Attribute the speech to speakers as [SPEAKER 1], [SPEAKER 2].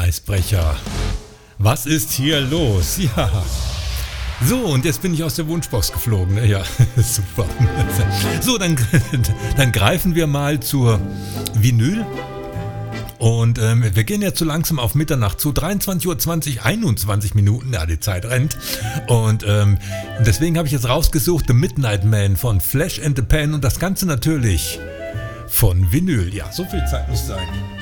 [SPEAKER 1] Eisbrecher. Was ist hier los? Ja. So, und jetzt bin ich aus der Wunschbox geflogen. Ja, super. So, dann greifen wir mal zur Vinyl. Und wir gehen jetzt so langsam auf Mitternacht zu. 23:20 Uhr, 21 Minuten. Ja, die Zeit rennt. Und deswegen habe ich jetzt rausgesucht The Midnight Man von Flash and the Pan. Und das Ganze natürlich von Vinyl. Ja, so viel Zeit muss sein.